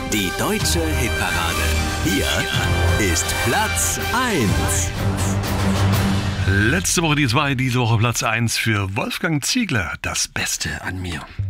Die deutsche Hitparade. Hier ist Platz 1. Letzte Woche die 2, diese Woche Platz 1 für Wolfgang Ziegler. Das Beste an mir.